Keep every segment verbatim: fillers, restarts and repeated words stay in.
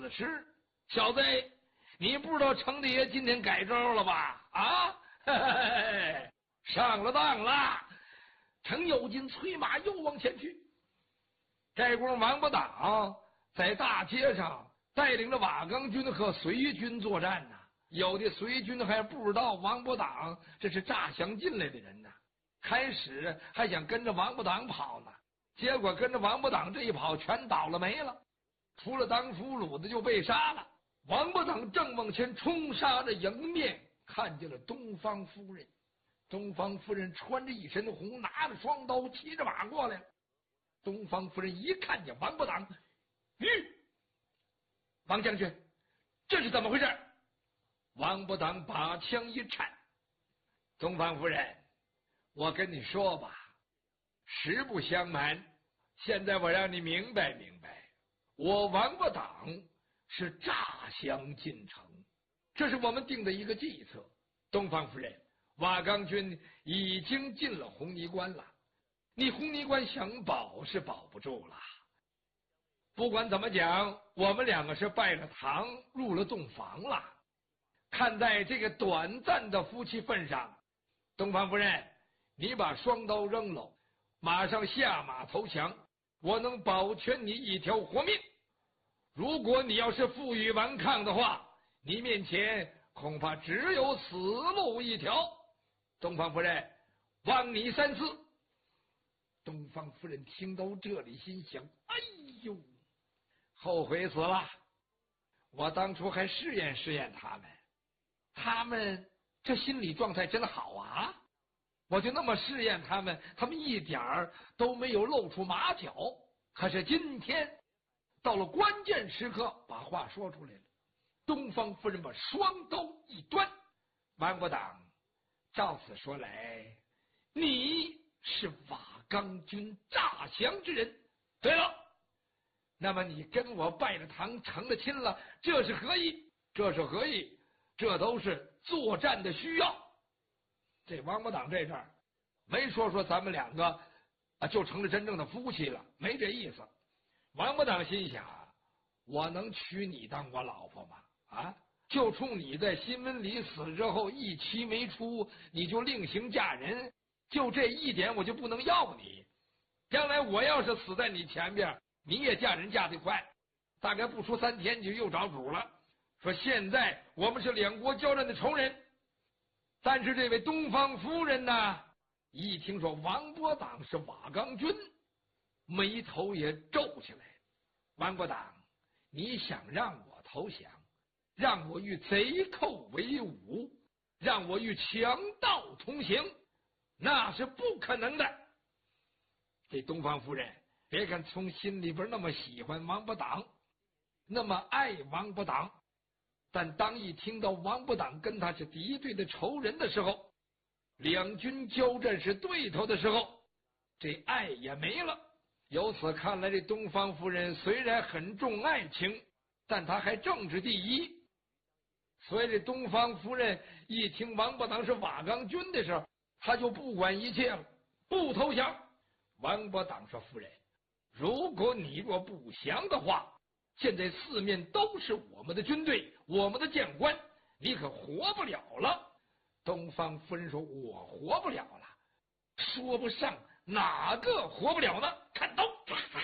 此时，小子，你不知道程大爷今天改招了吧？啊，嘿嘿嘿，上了当了！程咬金催马又往前去。这功夫，王八党在大街上带领着瓦岗军和隋军作战呢。有的隋军还不知道王八党这是诈降进来的人呢，开始还想跟着王八党跑呢，结果跟着王八党这一跑，全倒了霉了。除了当俘虏的就被杀了。王八党正往前冲杀着迎面，看见了东方夫人。东方夫人穿着一身红，拿着双刀，骑着马过来了。东方夫人一看见王八党，吁，王将军，这是怎么回事？王八党把枪一颤，东方夫人，我跟你说吧，实不相瞒，现在我让你明白明白，我王八党是诈降进城，这是我们定的一个计策。东方夫人，瓦岗军已经进了红泥关了，你红泥关想保是保不住了。不管怎么讲，我们两个是拜了堂，入了洞房了。看在这个短暂的夫妻份上，东方夫人，你把双刀扔了，马上下马投降，我能保全你一条活命。如果你要是负隅顽抗的话，你面前恐怕只有死路一条。东方夫人，望你三思。东方夫人听到这里，心想：哎呦，后悔死了！我当初还试验试验他们，他们这心理状态真好啊！我就那么试验他们，他们一点儿都没有露出马脚。可是今天到了关键时刻，把话说出来了。东方夫人把双刀一端，王八党，照此说来，你是瓦岗军诈降之人。对了，那么你跟我拜了堂，成了亲了，这是何意？这是何意？这都是作战的需要。这王八党这阵儿没说说咱们两个啊就成了真正的夫妻了，没这意思。王八党心想，我能娶你当我老婆吗？啊，就冲你在新闻里死之后一期没出，你就另行嫁人，就这一点我就不能要你。将来我要是死在你前边，你也嫁人嫁得快，大概不出三天你就又找主了。说现在我们是两国交战的仇人，但是这位东方夫人呢，一听说王八党是瓦岗军，眉头也皱起来。王八党，你想让我投降，让我与贼寇为伍，让我与强盗同行，那是不可能的。这东方夫人别看从心里边那么喜欢王八党，那么爱王八党，但当一听到王八党跟他是敌对的仇人的时候，两军交战是对头的时候，这爱也没了。由此看来，这东方夫人虽然很重爱情，但她还政治第一。所以这东方夫人一听王八党是瓦岗军的时候，她就不管一切了，不投降。王八党说：夫人，如果你若不降的话，现在四面都是我们的军队，我们的将官，你可活不了了。东方夫人说：我活不了了，说不上哪个活不了呢？看刀！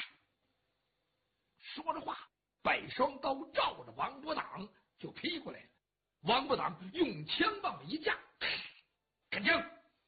说着话，摆双刀照着王八党就劈过来了。王八党用枪往一架，看枪，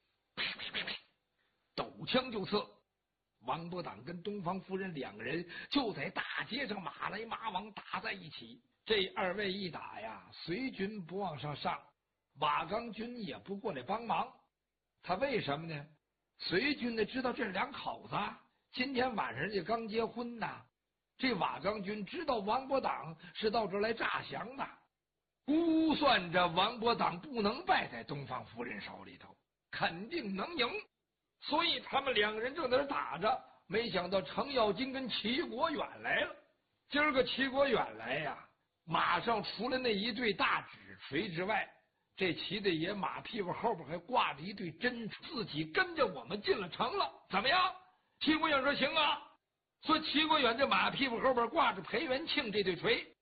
抖枪就刺。王八党跟东方夫人两个人就在大街上马来马往打在一起。这二位一打呀，隋军不往上上，瓦岗军也不过来帮忙。他为什么呢？隋军呢知道这两口子今天晚上就刚结婚呐，这瓦岗军知道王八党是到这来诈降的，估算着王八党不能败在东方夫人手里头，肯定能赢。所以他们两个人正在那打着，没想到程咬金跟齐国远来了。今儿个齐国远来呀，马上除了那一对大纸锤之外，这齐大爷马屁股后边还挂着一对真锤，自己跟着我们进了城了。怎么样？齐国远说行啊，说齐国远这马屁股后边挂着裴元庆这对锤，